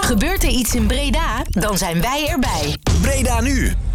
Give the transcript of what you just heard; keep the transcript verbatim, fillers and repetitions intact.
Gebeurt er iets in Breda? Dan zijn wij erbij. Breda nu.